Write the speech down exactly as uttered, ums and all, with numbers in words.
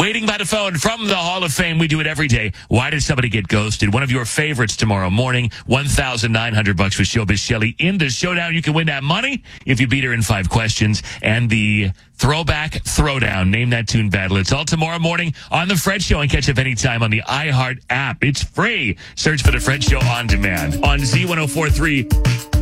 Waiting by the phone from the Hall of Fame. We do it every day. Why did somebody get ghosted? One of your favorites tomorrow morning. one thousand nine hundred bucks with Showbiz Shelly in the showdown. You can win that money if you beat her in five questions. And the Throwback Throwdown. Name that tune battle. It's all tomorrow morning on The Fred Show, and catch up anytime on the iHeart app. It's free. Search for The Fred Show on demand on Z one oh four three.